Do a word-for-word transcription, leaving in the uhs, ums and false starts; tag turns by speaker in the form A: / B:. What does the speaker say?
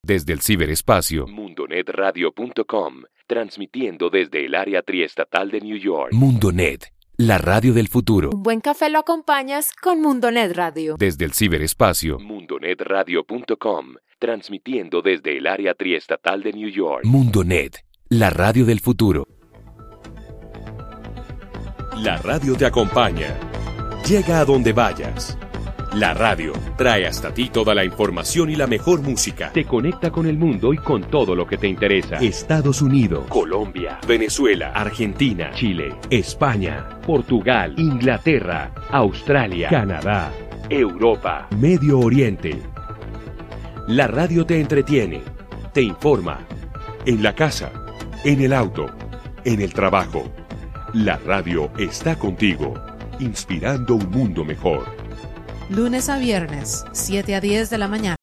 A: Desde el ciberespacio,
B: mundonet radio punto com, transmitiendo desde el área triestatal de New York.
A: MundoNet, la radio del futuro.
C: Un buen café lo acompañas con MundoNet Radio.
A: Desde el ciberespacio,
B: mundonet radio punto com, transmitiendo desde el área triestatal de New York.
A: MundoNet, la radio del futuro.
D: La radio te acompaña. Llega a donde vayas. La radio trae hasta ti toda la información y la mejor música.
E: Te conecta con el mundo y con todo lo que te interesa.
D: Estados Unidos,
E: Colombia,
D: Venezuela,
E: Argentina, Chile, España, Portugal, Inglaterra, Australia, Canadá, Europa,
D: Medio Oriente. La radio te entretiene, te informa. En la casa, en el auto, en el trabajo. La radio está contigo, inspirando un mundo mejor.
F: Lunes a viernes, siete a diez de la mañana.